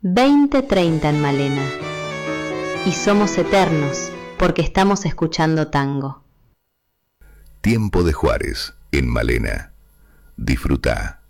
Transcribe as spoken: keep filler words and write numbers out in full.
veinte treinta en Malena. Y somos eternos porque estamos escuchando tango. Tiempo de Juárez en Malena. Disfruta.